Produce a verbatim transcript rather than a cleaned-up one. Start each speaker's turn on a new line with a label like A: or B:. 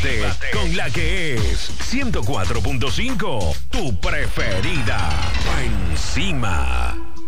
A: Actívate con la que es ciento cuatro punto cinco, tu preferida. Pa' encima.